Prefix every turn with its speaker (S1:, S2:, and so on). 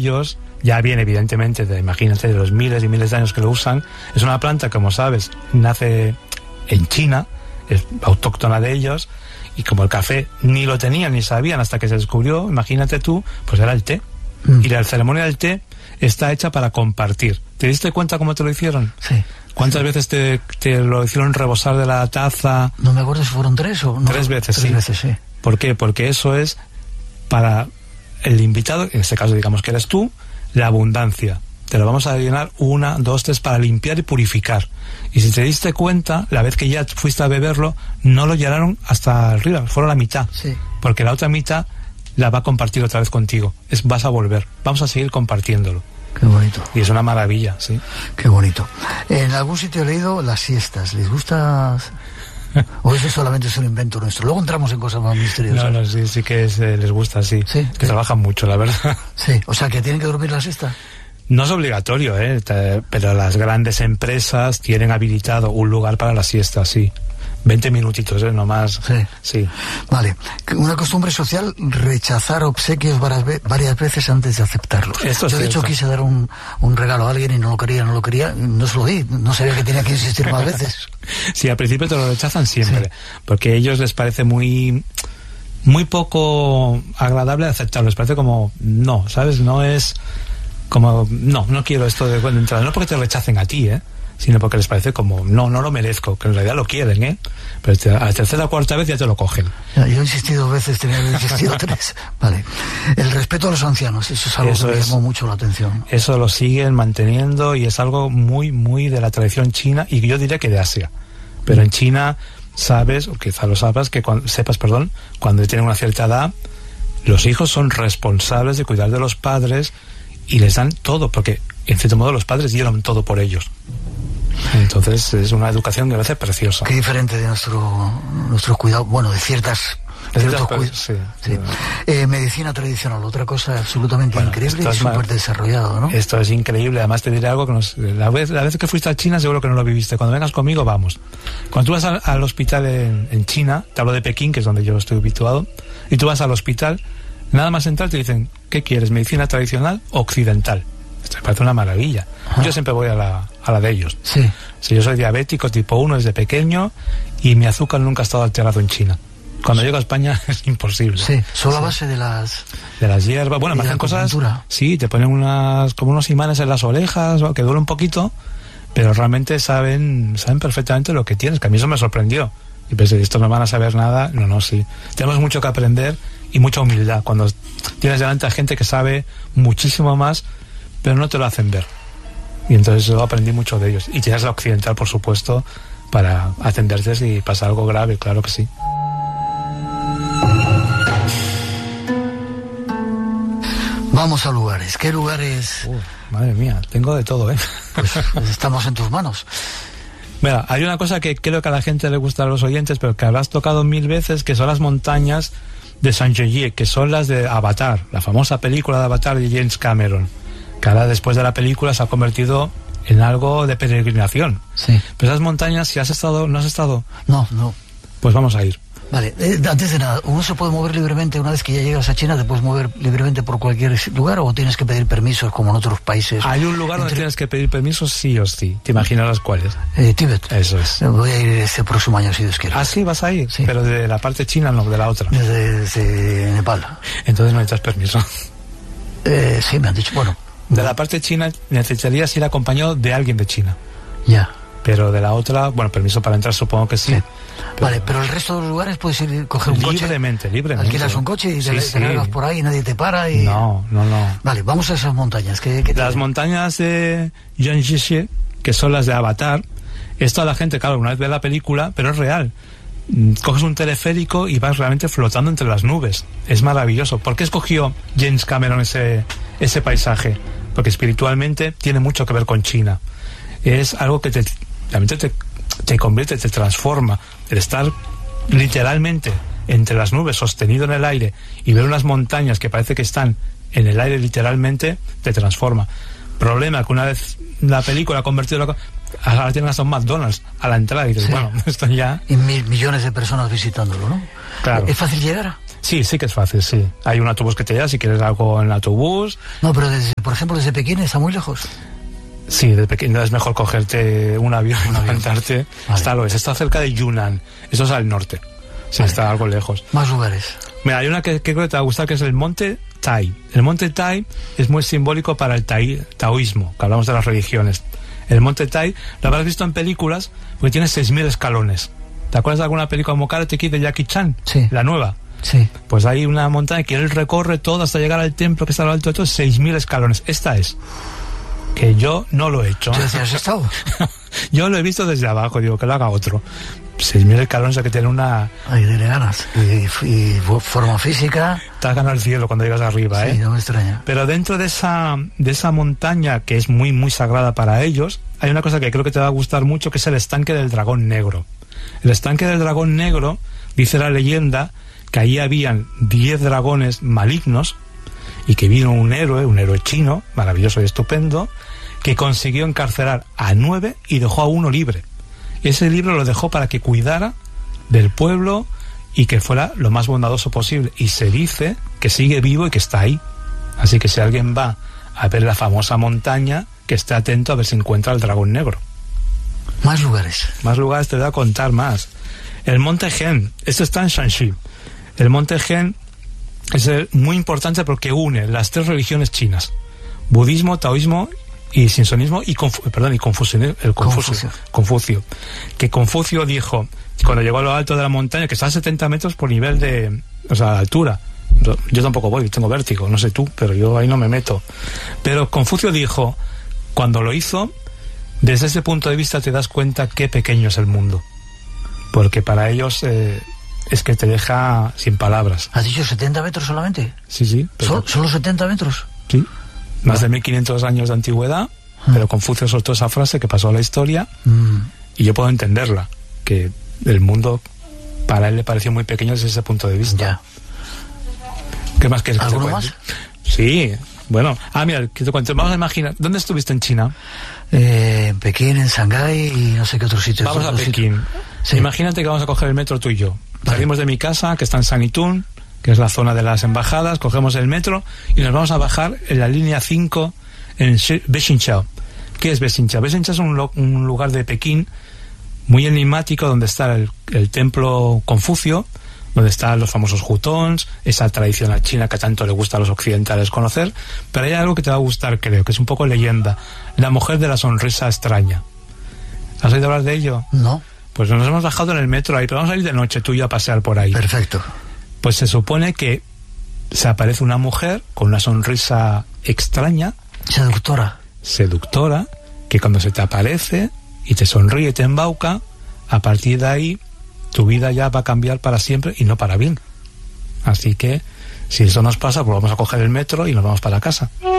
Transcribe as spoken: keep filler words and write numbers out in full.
S1: ellos, ya viene evidentemente, de, imagínate, de los miles y miles de años que lo usan. Es una planta, como sabes, nace en China, es autóctona de ellos, y como el café ni lo tenían ni sabían hasta que se descubrió, imagínate tú, pues era el té. Mm. Y la ceremonia del té está hecha para compartir. ¿Te diste cuenta cómo te lo hicieron?
S2: Sí.
S1: ¿Cuántas sí. veces te, te lo hicieron rebosar de la taza?
S2: No me acuerdo si fueron tres o no.
S1: Tres veces,
S2: tres
S1: sí.
S2: veces, sí.
S1: ¿Por qué? Porque eso es para el invitado, en este caso digamos que eres tú, la abundancia. Te lo vamos a llenar una, dos, tres para limpiar y purificar. Y si te diste cuenta, la vez que ya fuiste a beberlo, no lo llenaron hasta arriba, fueron la mitad.
S2: Sí.
S1: Porque la otra mitad la va a compartir otra vez contigo. Es, vas a volver. Vamos a seguir compartiéndolo.
S2: Qué bonito.
S1: Y es una maravilla, sí.
S2: Qué bonito. En algún sitio he leído las siestas. ¿Les gusta? ¿O eso solamente es un invento nuestro? Luego entramos en cosas más misteriosas.
S1: No, no, sí, sí que es, eh, les gusta, sí.
S2: Sí.
S1: Que trabajan mucho, la verdad.
S2: Sí, o sea, que tienen que dormir la siesta.
S1: No es obligatorio, ¿eh? Pero las grandes empresas tienen habilitado un lugar para la siesta, sí. veinte minutitos, ¿eh? No más.
S2: Sí.
S1: Sí.
S2: Vale. Una costumbre social, rechazar obsequios varias, ve varias veces antes de aceptarlos.
S1: Esto es
S2: Yo, de
S1: cierto.
S2: hecho, quise dar un, un regalo a alguien y no lo quería, no lo quería, no se lo di. No sabía que tenía que insistir más veces.
S1: Sí, al principio te lo rechazan siempre,
S2: sí.
S1: Porque a ellos les parece muy... muy poco agradable aceptarlo. Les parece como... no, ¿sabes? No es... como, no, no quiero esto de buena entrada, no porque te rechacen a ti, ¿eh? Sino porque les parece como, no, no lo merezco, que en realidad lo quieren, ¿eh? Pero te, a la tercera o cuarta vez ya te lo cogen.
S2: Ya, yo he insistido dos veces, tenía que haber insistido tres. Vale. El respeto a los ancianos, eso es algo
S1: eso
S2: que me
S1: es,
S2: llamó mucho la atención.
S1: Eso lo siguen manteniendo y es algo muy, muy de la tradición china y yo diría que de Asia. Pero en China sabes, o quizá lo sabes, que cuando, sepas, perdón, cuando tienen una cierta edad, los hijos son responsables de cuidar de los padres y les dan todo, porque en cierto modo los padres dieron todo por ellos. Entonces es una educación que me parece preciosa.
S2: Qué diferente de nuestro nuestros cuidados, bueno, de ciertas...
S1: De ciertas cosas, sí.
S2: sí. Eh, medicina tradicional, otra cosa absolutamente bueno, increíble y súper desarrollado, ¿no?
S1: Esto es increíble, además te diré algo que nos, la, vez, la vez que fuiste a China seguro que no lo viviste. Cuando vengas conmigo, vamos. Cuando tú vas al, al hospital en, en China, te hablo de Pekín, que es donde yo estoy habituado, y tú vas al hospital, nada más entrar te dicen, ¿qué quieres? ¿Medicina tradicional o occidental? Esto me parece una maravilla. Ajá. Yo siempre voy a la, a la de ellos.
S2: Sí.
S1: Si yo soy diabético tipo uno desde pequeño y mi azúcar nunca ha estado alterado en China. Cuando llego a España es imposible.
S2: Sí, solo
S1: sí.
S2: a base de las...
S1: De las hierbas. Bueno, me hacen cosas... Sí, te ponen unas como unos imanes en las orejas, que duele un poquito, pero realmente saben saben perfectamente lo que tienes, que a mí eso me sorprendió. Y pensé, estos no van a saber nada. No, no, sí. Tenemos mucho que aprender y mucha humildad. Cuando tienes delante a gente que sabe muchísimo más, pero no te lo hacen ver. Y entonces yo aprendí mucho de ellos. Y tienes la occidental, por supuesto, para atenderte si pasa algo grave, claro que sí.
S2: Vamos a lugares. ¿Qué lugares?
S1: Uh, madre mía, tengo de todo, ¿eh?
S2: Pues, pues estamos en tus manos.
S1: Mira, hay una cosa que creo que a la gente le gusta a los oyentes, pero que habrás tocado mil veces, que son las montañas de Zhangjiajie, que son las de Avatar, la famosa película de Avatar de James Cameron, que ahora después de la película se ha convertido en algo de peregrinación.
S2: Sí.
S1: Pero esas montañas, si has estado, ¿no has estado?
S2: No, no.
S1: Pues vamos a ir.
S2: Vale, eh, antes de nada, ¿uno se puede mover libremente una vez que ya llegas a China? ¿Te puedes mover libremente por cualquier lugar o tienes que pedir permisos como en otros países?
S1: Hay un lugar Entre... donde tienes que pedir permisos sí o sí. ¿Te imaginarás cuáles?
S2: Eh, Tíbet.
S1: Eso es.
S2: Voy a ir este próximo año si Dios quiere.
S1: Ah, sí, vas a ir. Sí. Pero de la parte china, no, de la otra.
S2: Desde, desde Nepal.
S1: Entonces no necesitas permiso.
S2: Eh, sí, me han dicho, bueno.
S1: De la parte china necesitarías ir acompañado de alguien de China.
S2: Ya.
S1: Pero de la otra, bueno, permiso para entrar supongo que sí. sí.
S2: Pero, vale, pero el resto de los lugares puedes ir, coger un
S1: libremente,
S2: coche.
S1: Libremente, libremente.
S2: Alquilas un coche y te,
S1: sí,
S2: te
S1: sí.
S2: largas por ahí y nadie te para y...
S1: No, no, no.
S2: Vale, vamos a esas montañas. ¿Qué, qué
S1: Las montañas de Zhangjiajie, que son las de Avatar, esto la gente, claro, una vez ve la película, pero es real. Coges un teleférico y vas realmente flotando entre las nubes. Es maravilloso. ¿Por qué escogió James Cameron ese, ese paisaje? Porque espiritualmente tiene mucho que ver con China. Es algo que te, realmente te, te convierte, te transforma. El estar literalmente entre las nubes, sostenido en el aire, y ver unas montañas que parece que están en el aire literalmente, te transforma. Problema que una vez la película ha convertido la... ahora tienen hasta un McDonald's a la entrada y dices, sí. Bueno, esto ya...
S2: Y mil millones de personas visitándolo, ¿no?
S1: Claro.
S2: ¿Es fácil llegar?
S1: Sí, sí que es fácil, sí. Hay un autobús que te lleva si quieres algo en el autobús.
S2: No, pero desde, por ejemplo, desde Pekín está muy lejos.
S1: Sí, de pequeño es mejor cogerte un avión y levantarte. Vale. Está lo es, está cerca de Yunnan. Eso es al norte. Sí, vale. Está algo lejos.
S2: Más lugares.
S1: Mira, hay una que, que creo que te va a gustar, que es el Monte Tai. El Monte Tai es muy simbólico para el tai, taoísmo, que hablamos de las religiones. El Monte Tai lo habrás visto en películas porque tiene seis mil escalones. ¿Te acuerdas de alguna película como Karate Kid de Jackie Chan?
S2: Sí.
S1: La nueva.
S2: Sí.
S1: Pues hay una montaña que él recorre todo hasta llegar al templo que está a lo alto de todo, seis mil escalones. Esta es. Que yo no lo he hecho.
S2: ¿Tú has estado?
S1: Yo lo he visto desde abajo, digo, que lo haga otro. seis mil escalones, hay que tener una...
S2: Ay, tiene ganas. Y, y forma física...
S1: Te has ganado el cielo cuando llegas arriba, ¿eh?
S2: Sí, no me extraña.
S1: Pero dentro de esa, de esa montaña, que es muy, muy sagrada para ellos, hay una cosa que creo que te va a gustar mucho, que es el estanque del dragón negro. El estanque del dragón negro, dice la leyenda, que allí habían diez dragones malignos, y que vino un héroe, un héroe chino, maravilloso y estupendo, que consiguió encarcelar a nueve y dejó a uno libre. Ese libro lo dejó para que cuidara del pueblo y que fuera lo más bondadoso posible. Y se dice que sigue vivo y que está ahí. Así que si alguien va a ver la famosa montaña, que esté atento a ver si encuentra el dragón negro.
S2: Más lugares.
S1: Más lugares te voy a contar más. El Monte Gen, esto está en Shanxi. El Monte Gen es muy importante porque une las tres religiones chinas: budismo, taoísmo y sinsonismo y, confu perdón, y confucio, el Confucio, Confucio. Confucio. Que Confucio dijo, cuando llegó a lo alto de la montaña, que está a setenta metros por nivel de, o sea, de altura. Yo, yo tampoco voy, tengo vértigo, no sé tú, pero yo ahí no me meto. Pero Confucio dijo, cuando lo hizo, desde ese punto de vista te das cuenta qué pequeño es el mundo. Porque para ellos eh, es que te deja sin palabras.
S2: ¿Has dicho setenta metros solamente?
S1: Sí, sí.
S2: ¿Solo, ¿Solo setenta metros?
S1: Sí. Más de mil quinientos años de antigüedad, mm. pero Confucio soltó esa frase que pasó a la historia, mm. y yo puedo entenderla, que el mundo para él le pareció muy pequeño desde ese punto de vista.
S2: Ya.
S1: ¿Qué más quieres que te
S2: cuente?
S1: ¿Alguno más? Sí, bueno. Ah, mira, que te cuento. Vamos a imaginar, ¿dónde estuviste en China?
S2: Eh, en Pekín, en Shanghái y no sé qué otro sitio.
S1: Vamos a Pekín.
S2: Sí.
S1: Imagínate que vamos a coger el metro tú y yo.
S2: Vale.
S1: Salimos de mi casa, que está en Sanitún, que es la zona de las embajadas, cogemos el metro y nos vamos a bajar en la línea cinco en Beijingqiao. ¿Qué es Beijingqiao? Beijingqiao es un, un lugar de Pekín muy enigmático donde está el, el templo Confucio, donde están los famosos hutongs, esa tradición china que tanto le gusta a los occidentales conocer, pero hay algo que te va a gustar, creo, que es un poco leyenda: la mujer de la sonrisa extraña. ¿Has oído hablar de ello?
S2: No.
S1: Pues nos hemos bajado en el metro ahí, pero vamos a ir de noche tú y yo a pasear por ahí.
S2: Perfecto.
S1: Pues se supone que se aparece una mujer con una sonrisa extraña,
S2: seductora,
S1: seductora, que cuando se te aparece y te sonríe y te embauca, a partir de ahí tu vida ya va a cambiar para siempre y no para bien. Así que si eso nos pasa, pues vamos a coger el metro y nos vamos para casa.